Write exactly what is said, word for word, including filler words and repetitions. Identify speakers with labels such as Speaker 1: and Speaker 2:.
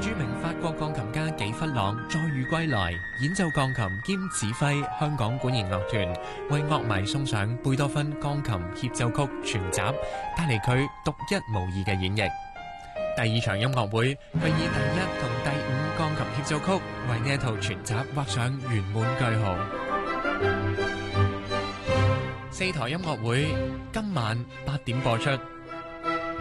Speaker 1: 著名法國鋼琴家紀弗朗載譽歸來，演奏鋼琴兼指揮香港管弦樂團，為樂迷送上貝多芬鋼琴協奏曲全集，帶嚟佢獨一無二嘅演繹。第二場音樂會，佢以第一同第五鋼琴協奏曲為呢一套全集畫上圓滿句號。四台音樂會今晚八點播出。